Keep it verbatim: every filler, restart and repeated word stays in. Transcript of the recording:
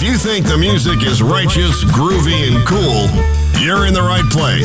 If you think the music is righteous, groovy, and cool, you're in the right place.